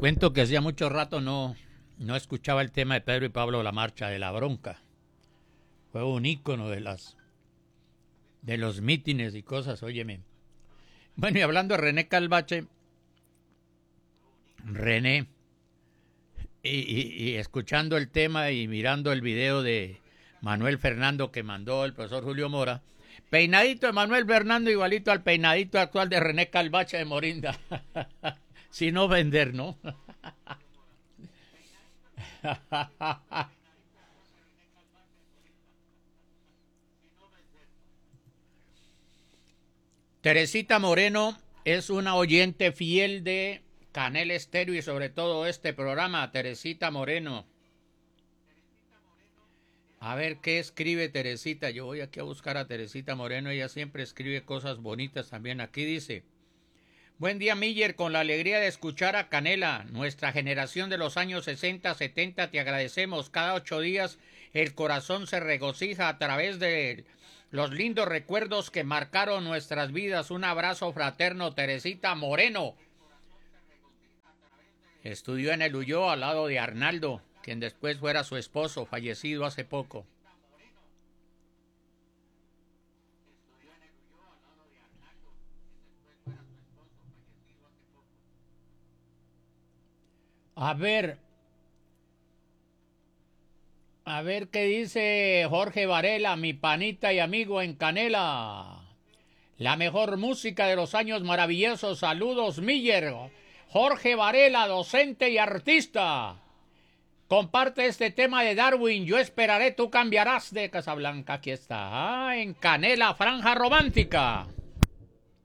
Cuento que hacía mucho rato no escuchaba el tema de Pedro y Pablo, la marcha de la bronca. Fue un ícono de los mítines y cosas, óyeme. Bueno, y hablando de René Calvache, René, y escuchando el tema y mirando el video de Manuel Fernando que mandó el profesor Julio Mora, peinadito de Manuel Fernando igualito al peinadito actual de René Calvache de Morinda. Si no vender, ¿no? Teresita Moreno es una oyente fiel de Canela Estéreo y sobre todo este programa. Teresita Moreno. A ver qué escribe Teresita. Yo voy aquí a buscar a Teresita Moreno. Ella siempre escribe cosas bonitas también. Aquí dice: buen día, Miller, con la alegría de escuchar a Canela. Nuestra generación de los años 60, 70, te agradecemos. Cada 8 días el corazón se regocija a través de los lindos recuerdos que marcaron nuestras vidas. Un abrazo fraterno, Teresita Moreno. Estudió en el Ulloa al lado de Arnaldo, quien después fuera su esposo, fallecido hace poco. A ver qué dice Jorge Varela, mi panita y amigo en Canela. La mejor música de los años maravillosos. Saludos, Miller. Jorge Varela, docente y artista. Comparte este tema de Darwin. Yo esperaré, tú cambiarás, de Casablanca. Aquí está. En Canela, franja romántica.